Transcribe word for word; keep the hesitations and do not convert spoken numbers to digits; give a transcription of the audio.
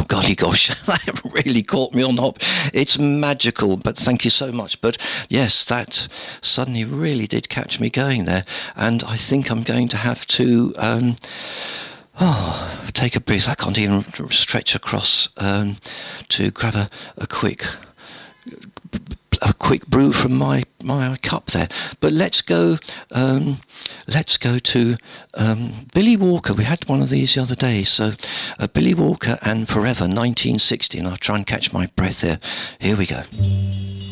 golly gosh, that really caught me on the hop. It's magical, but thank you so much. But yes, that suddenly really did catch me going there. And I think I'm going to have to... Um, Oh, take a breath. I can't even stretch across um, to grab a, a quick a quick brew from my, my cup there. But let's go um, let's go to um, Billy Walker. We had one of these the other day. So uh, Billy Walker and Forever, nineteen sixty. And I'll try and catch my breath there. Here we go.